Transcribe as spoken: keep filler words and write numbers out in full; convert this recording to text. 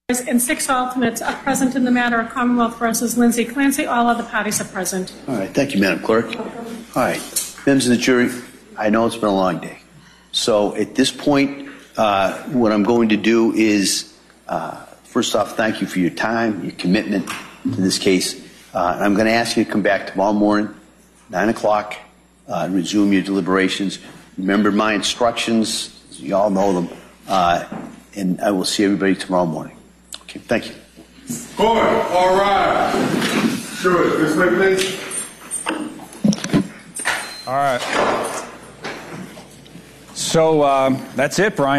And six alternates are present in the matter of Commonwealth versus Lindsay Clancy. All other parties are present. All right. Thank you, Madam Clerk. All right. Members of the jury, I know it's been a long day. So at this point, uh, what I'm going to do is, uh, first off, thank you for your time, your commitment to this case. Uh, I'm going to ask you to come back tomorrow morning, nine o'clock, uh, and resume your deliberations. Remember my instructions. You all know them. Uh, and I will see everybody tomorrow morning. Okay, thank you. Court, all right. Sure, this way, please. All right. So um, that's it, Brian.